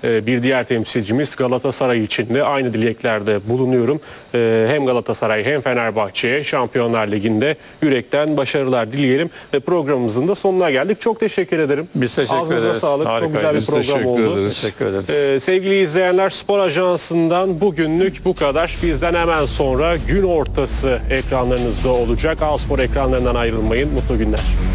bir diğer temsilcimiz Galatasaray için de aynı dileklerde bulunuyorum. Hem Galatasaray hem Fenerbahçe'ye Şampiyonlar Ligi'nde yürekten başarılar dileyelim. Programımızın da sonuna geldik. Çok teşekkür ederim. Biz teşekkür Ağzınıza ederiz. sağlık. Harika. Çok güzel bir Biz program oldu. Teşekkür ederiz. Sevgili izleyenler, Spor Ajansı'ndan bugünlük bu kadar. Bizden hemen sonra gün ortası ekranlarınızda olacak. A Spor ekranlarından ayrılmayın. Mutlu günler.